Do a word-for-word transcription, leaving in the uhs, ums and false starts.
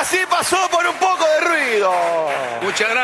sí pasó por un poco de ruido. Muchas gracias.